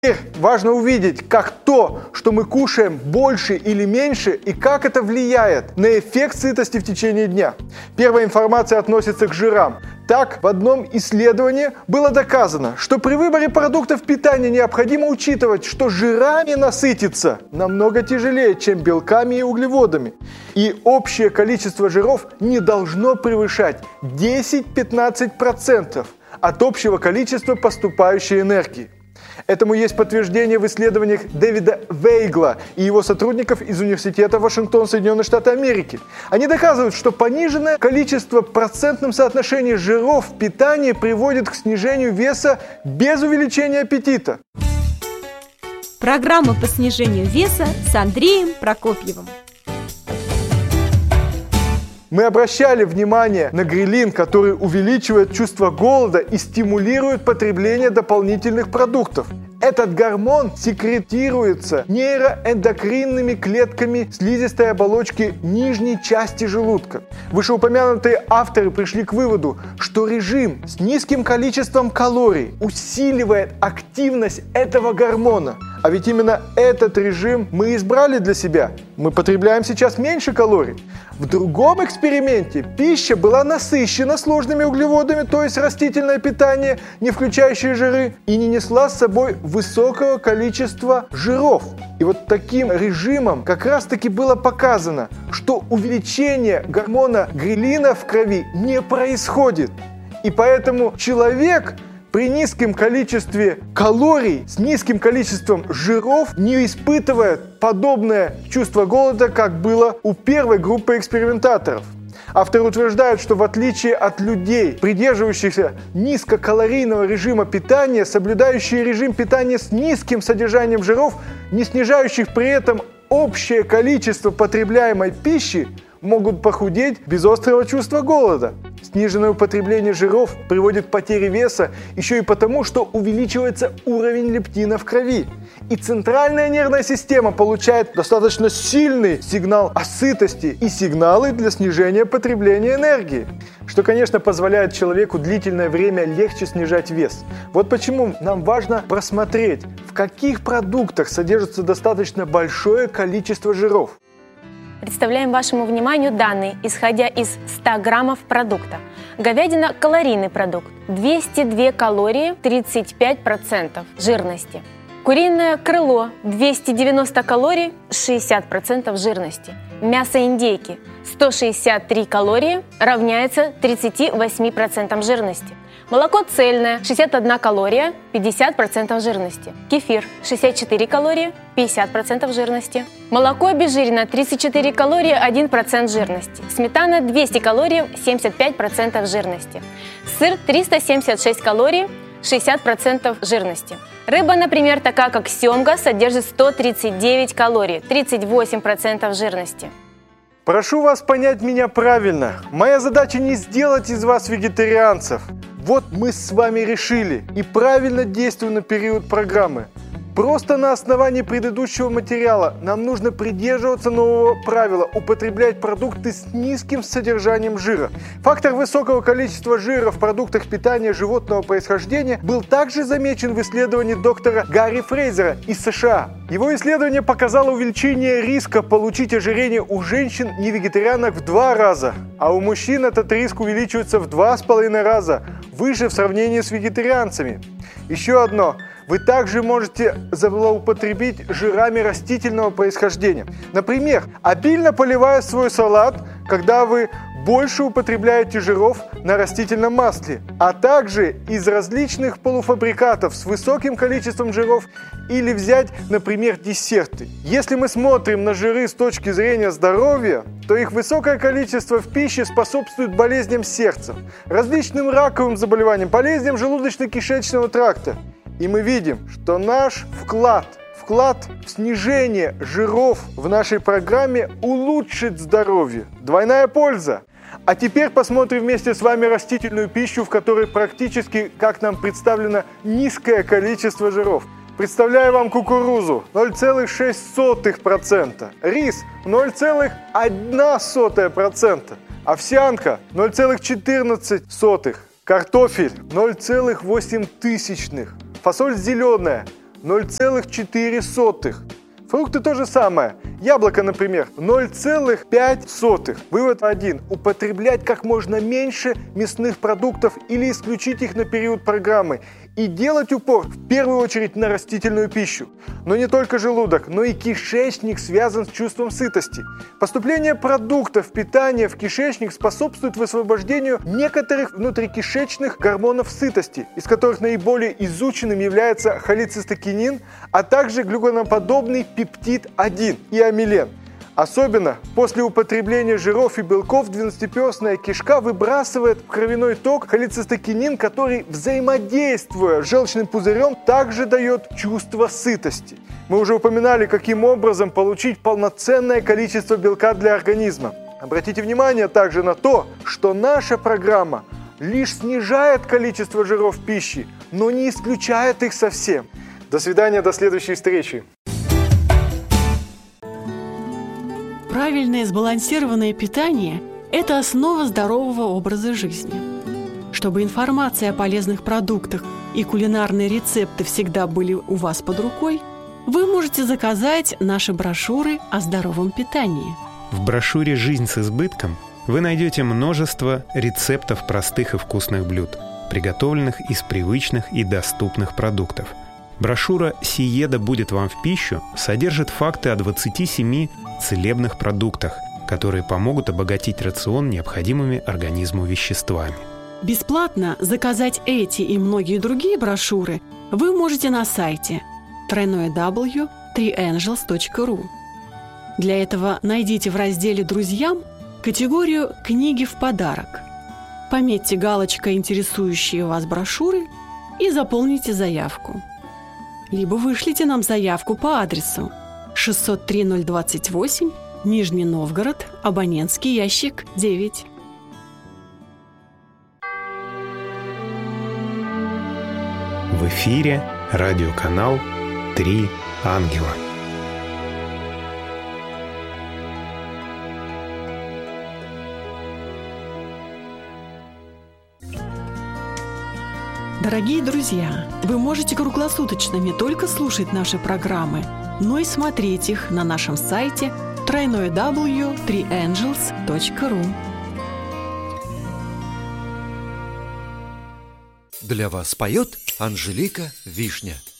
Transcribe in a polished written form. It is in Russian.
Теперь важно увидеть, как то, что мы кушаем, больше или меньше, и как это влияет на эффект сытости в течение дня. Первая информация относится к жирам. Так, в одном исследовании было доказано, что при выборе продуктов питания необходимо учитывать, что жирами насытиться намного тяжелее, чем белками и углеводами. И общее количество жиров не должно превышать 10-15% от общего количества поступающей энергии. Этому есть подтверждение в исследованиях Дэвида Вейгла и его сотрудников из Университета Вашингтон, Соединенные Штаты Америки. Они доказывают, что пониженное количество в процентном соотношении жиров в питании приводит к снижению веса без увеличения аппетита. Программа по снижению веса с Андреем Прокопьевым. Мы обращали внимание на грелин, который увеличивает чувство голода и стимулирует потребление дополнительных продуктов. Этот гормон секретируется нейроэндокринными клетками слизистой оболочки нижней части желудка. Вышеупомянутые авторы пришли к выводу, что режим с низким количеством калорий усиливает активность этого гормона. А ведь именно этот режим мы избрали для себя. Мы потребляем сейчас меньше калорий. В другом эксперименте пища была насыщена сложными углеводами, то есть растительное питание, не включающее жиры, и не несла с собой высокого количества жиров. И вот таким режимом как раз-таки было показано, что увеличение гормона грелина в крови не происходит. И поэтому человек при низком количестве калорий, с низким количеством жиров не испытывает подобное чувство голода, как было у первой группы экспериментаторов. Авторы утверждают, что в отличие от людей, придерживающихся низкокалорийного режима питания, соблюдающие режим питания с низким содержанием жиров, не снижающих при этом общее количество потребляемой пищи, могут похудеть без острого чувства голода. Сниженное употребление жиров приводит к потере веса еще и потому, что увеличивается уровень лептина в крови. И центральная нервная система получает достаточно сильный сигнал о сытости и сигналы для снижения потребления энергии, что, конечно, позволяет человеку длительное время легче снижать вес. Вот почему нам важно просмотреть, в каких продуктах содержится достаточно большое количество жиров. Представляем вашему вниманию данные, исходя из 100 граммов продукта. Говядина – калорийный продукт. 202 калории, 35% жирности. Куриное крыло – 290 калорий, 60% жирности. Мясо индейки – 163 калории, равняется 38% жирности. Молоко цельное – 61 калория, 50% жирности. Кефир – 64 калории, 50% жирности. Молоко обезжирено – 34 калории, 1% жирности. Сметана – 200 калорий, 75% жирности. Сыр – 376 калорий, 60% жирности. Рыба, например, такая как семга, содержит 139 калорий, 38% жирности. Прошу вас понять меня правильно. Моя задача не сделать из вас вегетарианцев. Вот мы с вами решили и правильно действуем на период программы. Просто на основании предыдущего материала нам нужно придерживаться нового правила – употреблять продукты с низким содержанием жира. Фактор высокого количества жира в продуктах питания животного происхождения был также замечен в исследовании доктора Гарри Фрейзера из США. Его исследование показало увеличение риска получить ожирение у женщин-невегетарианок в 2 раза, а у мужчин этот риск увеличивается в 2,5 раза выше в сравнении с вегетарианцами. Еще одно. Вы также можете злоупотребить жирами растительного происхождения. Например, обильно поливая свой салат, когда вы больше употребляете жиров на растительном масле, а также из различных полуфабрикатов с высоким количеством жиров, или взять, например, десерты. Если мы смотрим на жиры с точки зрения здоровья, то их высокое количество в пище способствует болезням сердца, различным раковым заболеваниям, болезням желудочно-кишечного тракта. И мы видим, что наш вклад в снижение жиров в нашей программе улучшит здоровье. Двойная польза. А теперь посмотрим вместе с вами растительную пищу, в которой практически, как нам представлено, низкое количество жиров. Представляю вам кукурузу 0,06%, рис 0,01%, овсянка 0,14%, картофель 0,08%, фасоль зеленая 0,4. Фрукты то же самое. Яблоко, например, 0,5. Вывод 1. Употреблять как можно меньше мясных продуктов или исключить их на период программы. И делать упор в первую очередь на растительную пищу. Но не только желудок, но и кишечник связан с чувством сытости. Поступление продуктов питания в кишечник способствует высвобождению некоторых внутрикишечных гормонов сытости, из которых наиболее изученным является холецистокинин, а также глюконоподобный пептид 1 и амилен. Особенно после употребления жиров и белков двенадцатиперстная кишка выбрасывает в кровяной ток холецистокинин, который, взаимодействуя с желчным пузырем, также дает чувство сытости. Мы уже упоминали, каким образом получить полноценное количество белка для организма. Обратите внимание также на то, что наша программа лишь снижает количество жиров в пище, но не исключает их совсем. До свидания, до следующей встречи. Правильное сбалансированное питание – это основа здорового образа жизни. Чтобы информация о полезных продуктах и кулинарные рецепты всегда были у вас под рукой, вы можете заказать наши брошюры о здоровом питании. В брошюре «Жизнь с избытком» вы найдете множество рецептов простых и вкусных блюд, приготовленных из привычных и доступных продуктов. Брошюра «Сиеда будет вам в пищу» содержит факты о 27 целебных продуктах, которые помогут обогатить рацион необходимыми организму веществами. Бесплатно заказать эти и многие другие брошюры вы можете на сайте www.3angels.ru. Для этого найдите в разделе «Друзьям» категорию «Книги в подарок». Пометьте галочкой интересующие вас брошюры и заполните заявку. Либо вышлите нам заявку по адресу 603-028, Нижний Новгород, абонентский ящик 9. В эфире радиоканал «Три ангела». Дорогие друзья, вы можете круглосуточно не только слушать наши программы, но и смотреть их на нашем сайте www.3angels.ru. Для вас поет Анжелика Вишня.